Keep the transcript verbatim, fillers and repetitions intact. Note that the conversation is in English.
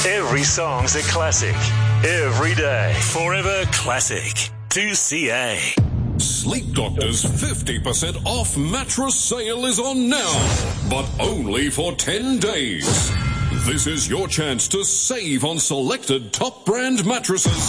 Every song's a classic. Every day. Forever classic. two C A. Sleep Doctor's fifty percent off mattress sale is on now, but only for ten days. This is your chance to save on selected top brand mattresses